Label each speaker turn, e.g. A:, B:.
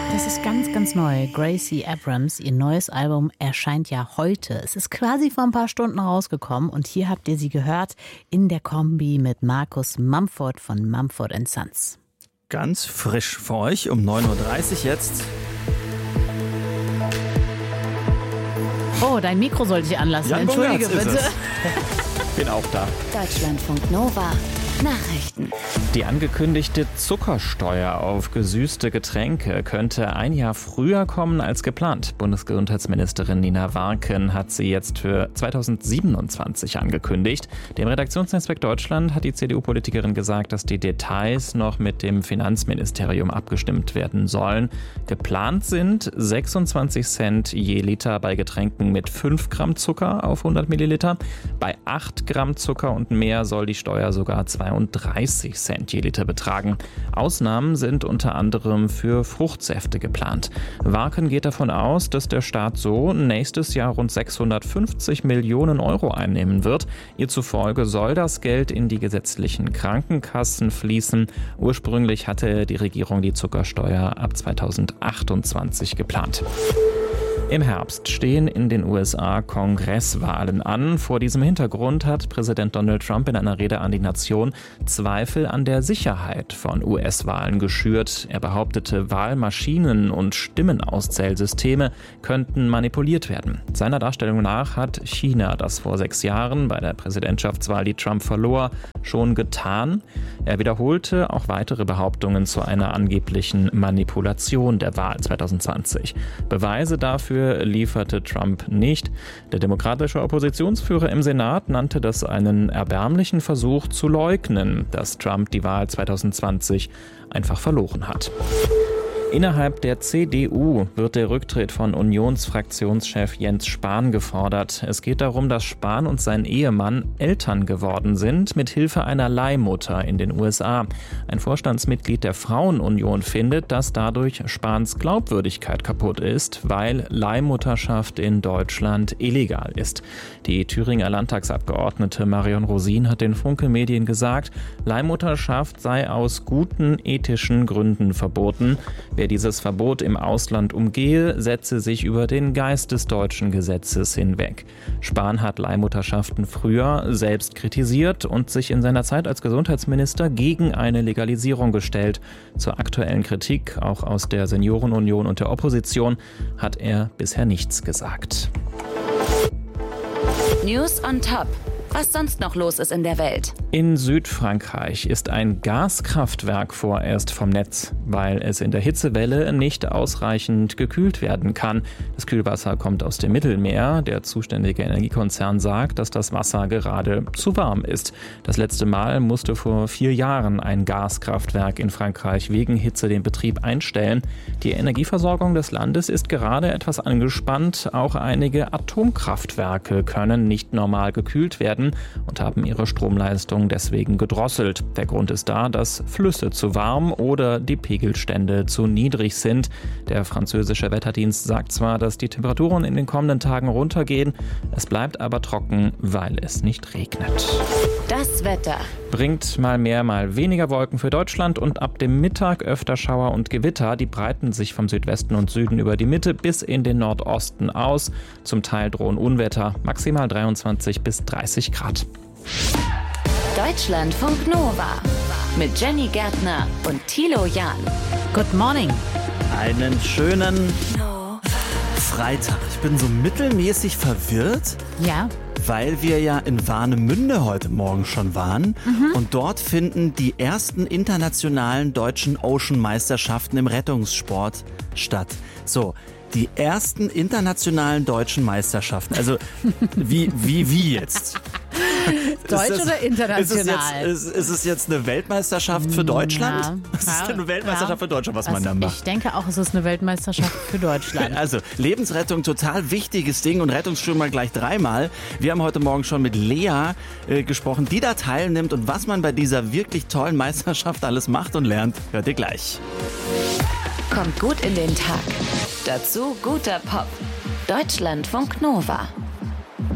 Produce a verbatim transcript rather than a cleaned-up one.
A: Das ist ganz, ganz neu. Gracie Abrams, ihr neues Album erscheint ja heute. Es ist quasi vor ein paar Stunden rausgekommen und hier habt ihr sie gehört in der Kombi mit Markus Mumford von Mumford and Sons.
B: Ganz frisch für euch um neun Uhr dreißig jetzt.
A: Oh, dein Mikro sollte ich anlassen.
B: Jan
A: Entschuldige
B: Bongartz
A: bitte.
B: Bin auch da.
C: Deutschlandfunk Nova. Nachrichten.
D: Die angekündigte Zuckersteuer auf gesüßte Getränke könnte ein Jahr früher kommen als geplant. Bundesgesundheitsministerin Nina Warken hat sie jetzt für zweitausendsiebenundzwanzig angekündigt. Dem Redaktionsnetzwerk Deutschland hat die C D U-Politikerin gesagt, dass die Details noch mit dem Finanzministerium abgestimmt werden sollen. Geplant sind sechsundzwanzig Cent je Liter bei Getränken mit fünf Gramm Zucker auf hundert Milliliter. Bei acht Gramm Zucker und mehr soll die Steuer sogar zweiunddreißig Cent je Liter betragen. Ausnahmen sind unter anderem für Fruchtsäfte geplant. Warken geht davon aus, dass der Staat so nächstes Jahr rund sechshundertfünfzig Millionen Euro einnehmen wird. Ihr zufolge soll das Geld in die gesetzlichen Krankenkassen fließen. Ursprünglich hatte die Regierung die Zuckersteuer ab zweitausendachtundzwanzig geplant. Im Herbst stehen in den U S A Kongresswahlen an. Vor diesem Hintergrund hat Präsident Donald Trump in einer Rede an die Nation Zweifel an der Sicherheit von U S-Wahlen geschürt. Er behauptete, Wahlmaschinen und Stimmenauszählsysteme könnten manipuliert werden. Seiner Darstellung nach hat China das vor sechs Jahren bei der Präsidentschaftswahl, die Trump verlor, schon getan. Er wiederholte auch weitere Behauptungen zu einer angeblichen Manipulation der Wahl zweitausendzwanzig. Beweise dafür lieferte Trump nicht. Der demokratische Oppositionsführer im Senat nannte das einen erbärmlichen Versuch zu leugnen, dass Trump die Wahl zweitausendzwanzig einfach verloren hat. Innerhalb der C D U wird der Rücktritt von Unionsfraktionschef Jens Spahn gefordert. Es geht darum, dass Spahn und sein Ehemann Eltern geworden sind, mit Hilfe einer Leihmutter in den U S A. Ein Vorstandsmitglied der Frauenunion findet, dass dadurch Spahns Glaubwürdigkeit kaputt ist, weil Leihmutterschaft in Deutschland illegal ist. Die Thüringer Landtagsabgeordnete Marion Rosin hat den Funke-Medien gesagt, Leihmutterschaft sei aus guten ethischen Gründen verboten. Wer dieses Verbot im Ausland umgehe, setze sich über den Geist des deutschen Gesetzes hinweg. Spahn hat Leihmutterschaften früher selbst kritisiert und sich in seiner Zeit als Gesundheitsminister gegen eine Legalisierung gestellt. Zur aktuellen Kritik, auch aus der Seniorenunion und der Opposition, hat er bisher nichts gesagt.
C: News on Top. Was sonst noch los ist in der Welt.
D: In Südfrankreich ist ein Gaskraftwerk vorerst vom Netz, weil es in der Hitzewelle nicht ausreichend gekühlt werden kann. Das Kühlwasser kommt aus dem Mittelmeer. Der zuständige Energiekonzern sagt, dass das Wasser gerade zu warm ist. Das letzte Mal musste vor vier Jahren ein Gaskraftwerk in Frankreich wegen Hitze den Betrieb einstellen. Die Energieversorgung des Landes ist gerade etwas angespannt. Auch einige Atomkraftwerke können nicht normal gekühlt werden und haben ihre Stromleistung deswegen gedrosselt. Der Grund ist da, dass Flüsse zu warm oder die Pegelstände zu niedrig sind. Der französische Wetterdienst sagt zwar, dass die Temperaturen in den kommenden Tagen runtergehen, es bleibt aber trocken, weil es nicht regnet.
C: Das Wetter
D: bringt mal mehr, mal weniger Wolken für Deutschland und ab dem Mittag öfter Schauer und Gewitter. Die breiten sich vom Südwesten und Süden über die Mitte bis in den Nordosten aus. Zum Teil drohen Unwetter, maximal dreiundzwanzig bis dreißig Grad.
C: Deutschlandfunk Nova mit Jenny Gärtner und Thilo Jahn.
A: Good morning.
B: Einen schönen Freitag. Ich bin so mittelmäßig verwirrt.
A: Ja.
B: Weil wir ja in Warnemünde heute Morgen schon waren. Mhm. Und dort finden die ersten internationalen deutschen Ocean-Meisterschaften im Rettungssport statt. So, die ersten internationalen deutschen Meisterschaften. Also, wie, wie, wie jetzt?
A: Deutsch
B: das,
A: oder international?
B: Ist es, jetzt, ist, ist es jetzt eine Weltmeisterschaft für Deutschland?
A: Ja.
B: Es ist
A: Ja.
B: eine Weltmeisterschaft
A: Ja.
B: für Deutschland, was
A: also
B: man da macht.
A: Ich denke auch, es ist eine Weltmeisterschaft für Deutschland.
B: Also, Lebensrettung, total wichtiges Ding und Rettungsschwimmer gleich dreimal. Wir haben heute Morgen schon mit Lea äh, gesprochen, die da teilnimmt und was man bei dieser wirklich tollen Meisterschaft alles macht und lernt, hört ihr gleich.
C: Kommt gut in den Tag. Dazu guter Pop. Deutschlandfunk Nova.